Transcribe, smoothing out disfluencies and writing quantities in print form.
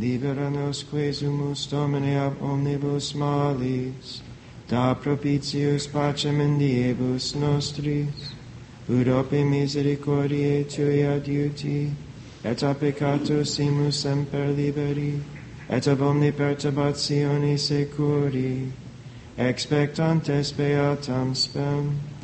libera nos quesumus Domine ab omnibus malis, da propitius pacem in diebus nostris, ut ope misericordiae Tui adiuti, et a peccatusimus semper liberi, et ab omni perturbatione securi, expectantes beatam spem,